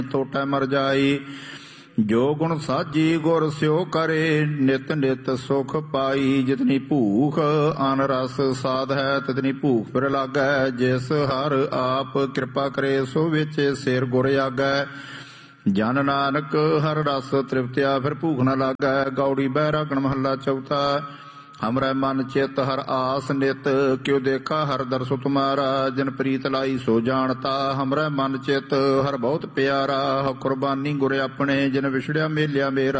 ਤੋਟੈ ਮਰ ਜਾਈ। ਜੋ ਗੁਣ ਸਾਜੀ ਗੁਰ ਸਿਓ ਕਰੇ, ਨਿਤ ਨਿਤ ਸੁਖ ਪਾਈ। ਜਿਤਨੀ ਭੂਖ ਅਨ ਰਸ ਸਾਧ ਹੈ, ਤਿਤਨੀ ਭੂਖ ਫਿਰ ਲਾਗੈ। ਜਿਸ ਹਰ ਆਪ ਕਿਰਪਾ ਕਰੇ, ਸੋ ਵਿੱਚ ਸਿਰ ਗੁਰ ਆਗੈ। ਜਨ ਨਾਨਕ ਹਰ ਰਸ ਤ੍ਰਿਪਤਿਆ, ਫਿਰ ਭੂਖ ਨ ਲਾਗੈ। ਗੌੜੀ ਬੈਰਾਗਣ ਮਹੱਲਾ ਚੌਥਾ। ਹਮਰੇ ਮਨ ਚਿਤ ਹਰ ਆਸ ਨਿਤ, ਕਿਉ ਦੇਖਾ ਹਰ ਦਰਸੁ ਤੁਮਾਰਾ। ਜਿਨ ਪ੍ਰੀਤ ਲਾਈ ਸੋ ਜਾਣਤਾ, ਹਮਰੇ ਮਨ ਚਿਤ ਹਰ ਬਹੁਤ ਪਿਆਰਾ। ਕੁਰਬਾਨੀ ਗੁਰ ਆਪਣੇ, ਜਿਨ ਵਿਛੜਿਆ ਮੇਲਿਆ ਮੇਰਾ।